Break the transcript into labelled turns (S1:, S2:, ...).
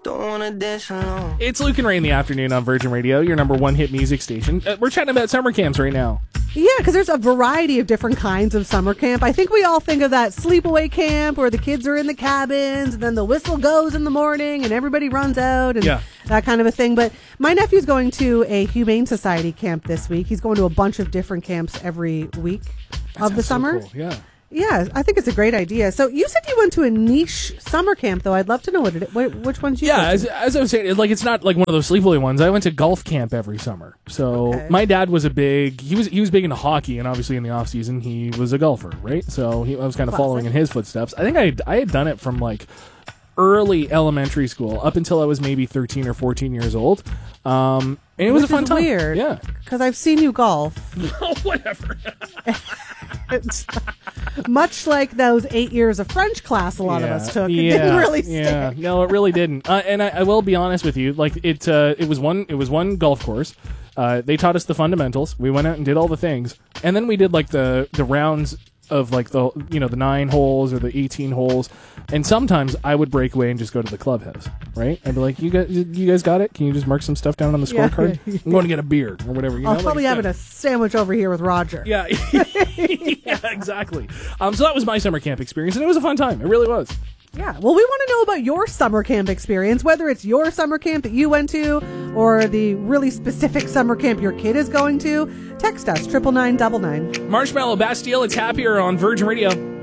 S1: Don't wanna dance alone.
S2: It's Luke and Ray in the afternoon on Virgin Radio, your number one hit music station. We're chatting about summer camps right now.
S3: Yeah, because there's a variety of different kinds of summer camp. I think we all think of that sleepaway camp where the kids are in the cabins and then the whistle goes in the morning and everybody runs out and that kind of a thing. But my nephew's going to a Humane Society camp this week. He's going to a bunch of different camps every week of the summer.
S2: So cool. Yeah.
S3: Yeah, I think it's a great idea. So you said you went to a niche summer camp, though. I'd love to know which ones you went to.
S2: As I was saying, it's not like one of those sleepaway ones. I went to golf camp every summer. So my dad was he was big into hockey, and obviously in the off season he was a golfer, right? So I was kind of following in his footsteps. I think I had done it from like early elementary school up until I was maybe 13 or 14 years old. And it was a fun time.
S3: Weird.
S2: Yeah.
S3: Because I've seen you golf.
S2: Oh, whatever.
S3: It's much like those 8 years of French class a lot of us took. It didn't really stick.
S2: Yeah, no, it really didn't. And I will be honest with you, like it was one golf course. They taught us the fundamentals. We went out and did all the things, and then we did like the rounds of like the 9 holes or the 18 holes, and sometimes I would break away and just go to the clubhouse, right? I'd be like, you guys got it? Can you just mark some stuff down on the scorecard? I'm going to get a beer or whatever.
S3: I'll probably having a sandwich over here with Roger.
S2: Yeah, yeah, exactly. So that was my summer camp experience, and it was a fun time. It really was.
S3: Yeah, well, we want to know about your summer camp experience, whether it's your summer camp that you went to or the really specific summer camp your kid is going to. Text us, 99999.
S2: Marshmallow Bastille, it's Happier on Virgin Radio.